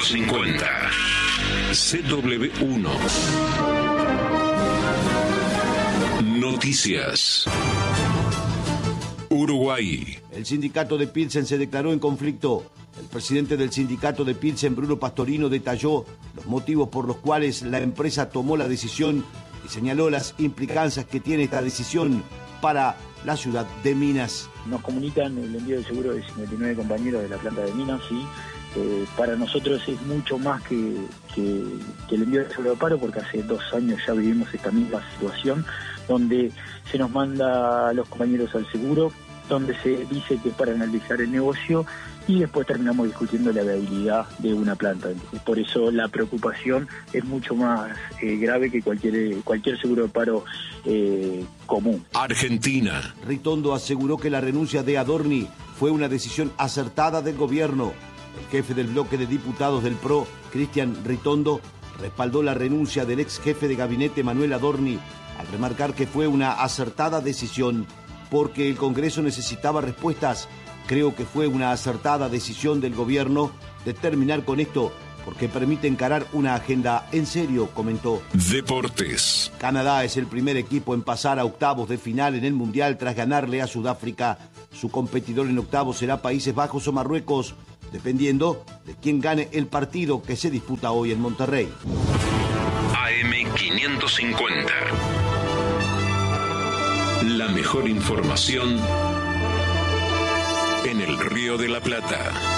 550. CW1. Noticias. Uruguay. El sindicato de Pilsen se declaró en conflicto. El presidente del sindicato de Pilsen, Bruno Pastorino, detalló los motivos por los cuales la empresa tomó la decisión y señaló las implicancias que tiene esta decisión para la ciudad de Minas. Nos comunican el envío de seguro de 59 compañeros de la planta de Minas y para nosotros es mucho más que el envío de seguro de paro, porque hace 2 años ya vivimos esta misma situación donde se nos manda a los compañeros al seguro, donde se dice que es para analizar el negocio y después terminamos discutiendo la viabilidad de una planta. Entonces, por eso la preocupación es mucho más grave que cualquier seguro de paro común. Argentina. Ritondo aseguró que la renuncia de Adorni fue una decisión acertada del gobierno. El jefe del bloque de diputados del PRO, Cristian Ritondo, respaldó la renuncia del ex jefe de gabinete Manuel Adorni, al remarcar que fue una acertada decisión porque el Congreso necesitaba respuestas. Creo que fue una acertada decisión del gobierno de terminar con esto porque permite encarar una agenda en serio, comentó. Deportes. Canadá es el primer equipo en pasar a octavos de final en el Mundial tras ganarle a Sudáfrica. Su competidor en octavos será Países Bajos o Marruecos, dependiendo de quién gane el partido que se disputa hoy en Monterrey. AM550. La mejor información en el Río de la Plata.